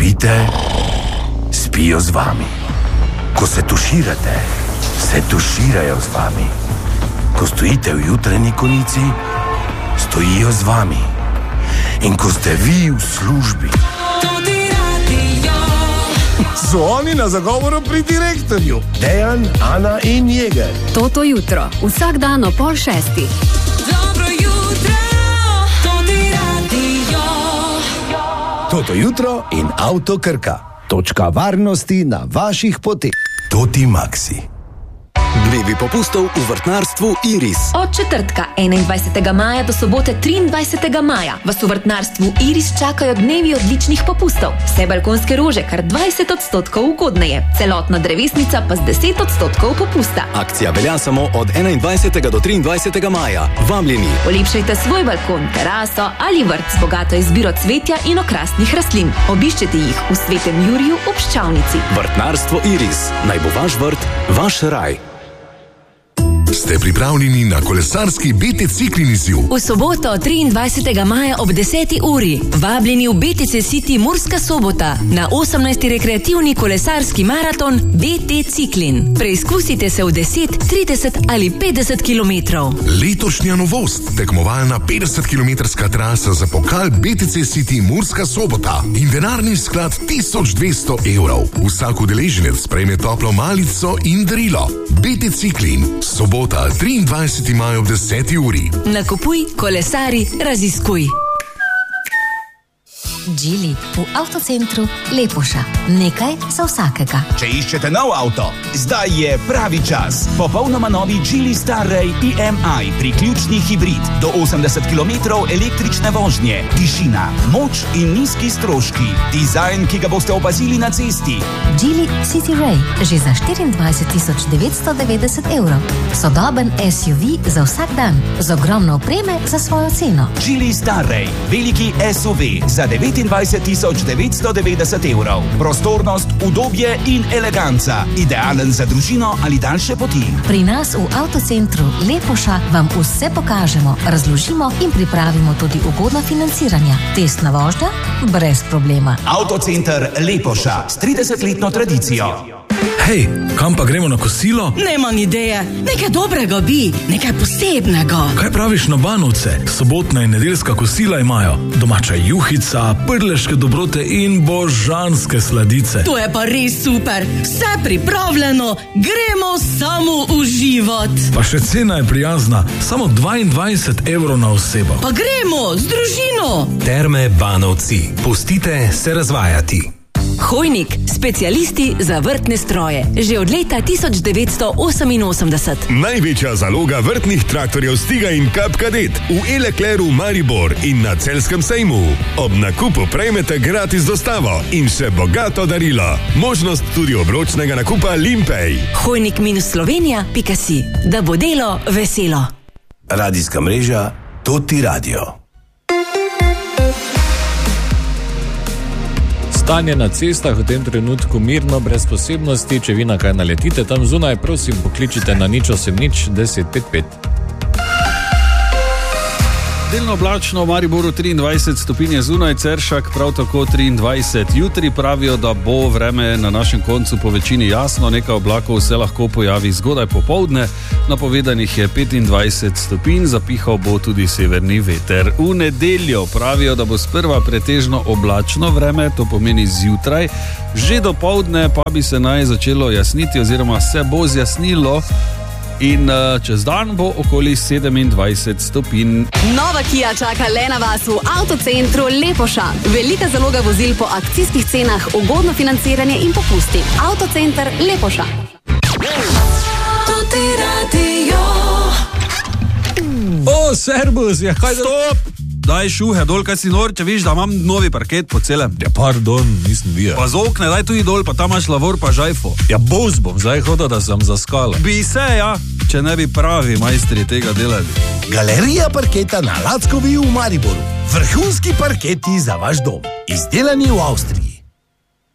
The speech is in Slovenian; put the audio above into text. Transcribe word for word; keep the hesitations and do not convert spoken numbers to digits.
spite, spijo z vami. Ko se tuširate, se tuširajo z vami. Ko stojite v jutranji konici, stojijo z vami. In ko ste vi v službi, so oni na zagovoru pri direktorju. Dejan, Ana in Jeger. Toto jutro, vsak dan o pol šestih. Dobro jutro, Toti radio. Toto jutro in Avto Krka. Točka varnosti na vaših poteh. Toti Maxi. Dnevi popustov v vrtnarstvu Iris. Od četrtka enaindvajsetega maja do sobote triindvajsetega maja vas v vrtnarstvu Iris čakajo dnevi odličnih popustov. Vse balkonske rože kar dvajset odstotkov ugodneje, celotna drevesnica pa z deset odstotkov popusta. Akcija velja samo od enaindvajsetega do triindvajsetega maja. Vabljeni. Olepšajte svoj balkon, teraso ali vrt z bogato izbiro cvetja in okrasnih rastlin. Obiščite jih v Svetem Juriju ob Ščavnici. Vrtnarstvo Iris. Naj bo vaš vrt, vaš raj. Ste pripravljeni na kolesarski B T Ciklin izziv? V soboto triindvajsetega maja ob deseti uri vabljeni v B T C City Murska Sobota na osemnajsti rekreativni kolesarski maraton B T Ciklin. Preizkusite se v deset, trideset ali petdeset kilometrov. Letošnja novost, tekmovalna petdesetkilometrska trasa za pokal B T C City Murska Sobota in denarni sklad tisoč dvesto evrov. Vsak udeleženec prejme toplo malico in darilo. B T Ciklin, sobota triindvajsetega maja ob deseti uri. Nakupuj, kolesari, raziskuj. Geely v avtocentru Lepoša. Nekaj za vsakega. Če iščete nov avto, zdaj je pravi čas. Popolnoma novi Geely Starray E M I, priključni hibrid, do osemdeset kilometrov električne vožnje, tišina, moč in nizki stroški, dizajn, ki ga boste opazili na cesti. Geely City Ray, že za štiriindvajset tisoč devetsto devetdeset evrov. Sodoben S U V za vsak dan, z ogromno opreme za svojo ceno. Geely Starray, veliki S U V za devetindvajset tisoč devetsto devetdeset evrov. Prostornost, udobje in eleganca. Idealen za družino ali daljše poti. Pri nas v avtocentru Lepoša vam vse pokažemo, razložimo in pripravimo tudi ugodna financiranja. Testna vožnja brez problema. Avtocenter Lepoša s tridesetletno tradicijo. Hej, kam pa gremo na kosilo? Nemam ideje. Nekaj dobrega bi, nekaj posebnega. Kaj praviš na Banovce? Sobotna in nedeljska kosila imajo. Domača juhica, prleške dobrote in božanske sladice. To je pa res super. Vse pripravljeno. Gremo samo uživati. Pa še cena je prijazna. Samo dvaindvajset evrov na osebo. Pa gremo z družino. Terme Banovci. Pustite se razvajati. Hojnik, specialisti za vrtne stroje. Že od leta tisoč devetsto oseminosemdeset. Največja zaloga vrtnih traktorjev Stiga in Kap Kadet v Elekleru Maribor in na Celjskem sejmu. Ob nakupu prejmete gratis dostavo in še bogato darilo. Možnost tudi obročnega nakupa Limpej. Hojnik minus Slovenija pika si. Da bo delo veselo. Radijska mreža Toti radio. Stanje na cestah v tem trenutku mirno, brez posebnosti. Če vi na kaj naletite tam zunaj, prosim, pokličite na nič osem nič deset pet pet. Delno oblačno v Mariboru triindvajset stopinj zunaj, Ceršak prav tako triindvajset. Jutri pravijo, da bo vreme na našem koncu po večini jasno, nekaj oblakov se lahko pojavi zgodaj popoldne. Napovedanih je petindvajset stopinj, zapihal bo tudi severni veter. V nedeljo pravijo, da bo sprva pretežno oblačno vreme, to pomeni zjutraj. Že dopoldne pa bi se naj začelo jasniti oziroma se bo zjasnilo. In uh, čez dan bo okoli sedemindvajset stopinj. Nova Kia čaka le na vas v avtocentru Lepoša. Velika zaloga vozil po akcijskih cenah, ugodno financiranje in popusti. Avtocenter Lepoša. Toti radio. O, servus, je kaj... Stop! Daj šuhe dol, kaj si nor, če viš, da imam novi parket po celem. Ja, pardon, nisem bil. Pa z okne, daj tudi dol, pa tam imaš lavor pa žajfo. Ja, boz bom zdaj hodil, da sem zaskala. Bi se, ja, če ne bi pravi majstri tega delali. Galerija parketa na Lackovi v Mariboru. Vrhunski parketi za vaš dom. Izdelani v Avstriji.